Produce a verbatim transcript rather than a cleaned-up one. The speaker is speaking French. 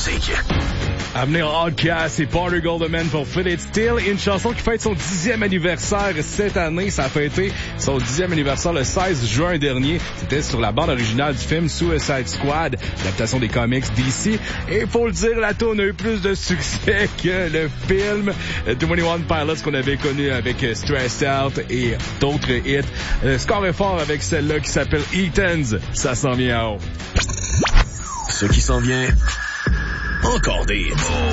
musique. À venir Outcast et Party Golden pour Fit It Still, une chanson qui fête son dixième anniversaire cette année. Ça a fêté son dixième anniversaire le seize juin dernier. C'était sur la bande originale du film Suicide Squad, l'adaptation des comics D C. Et faut le dire, la tune a eu plus de succès que le film vingt-et-un Pilots qu'on avait connu avec Stressed Out et d'autres hits. Le score est fort avec celle-là qui s'appelle Eaton's. Ça s'en vient en haut. Ce qui s'en vient, encore des hits.